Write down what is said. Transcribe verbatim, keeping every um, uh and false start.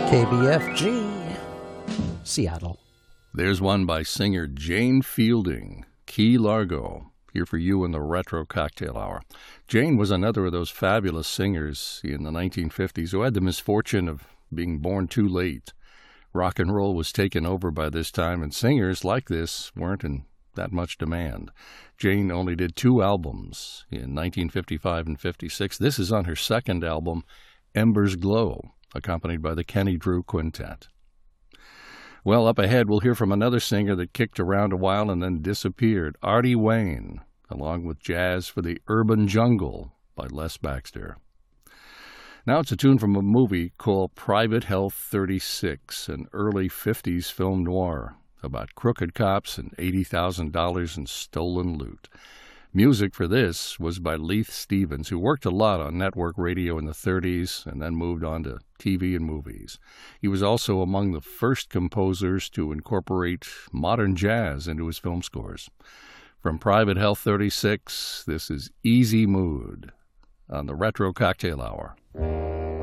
K B F G, Seattle. There's one by singer Jane Fielding, Key Largo, here for you in the Retro Cocktail Hour. Jane was another of those fabulous singers in the nineteen fifties who had the misfortune of being born too late. Rock and roll was taken over by this time, and singers like this weren't in that much demand. Jane only did two albums in nineteen fifty-five and fifty-six. This is on her second album, Embers Glow, accompanied by the Kenny Drew Quintet. Well, up ahead, we'll hear from another singer that kicked around a while and then disappeared, Artie Wayne, along with Jazz for the Urban Jungle by Les Baxter. Now it's a tune from a movie called Private Health thirty-six, an early fifties film noir about crooked cops and eighty thousand dollars in stolen loot. Music for this was by Leith Stevens, who worked a lot on network radio in the thirties and then moved on to T V and movies. He was also among the first composers to incorporate modern jazz into his film scores. From Private Health thirty-six, this is Easy Mood on the Retro Cocktail Hour.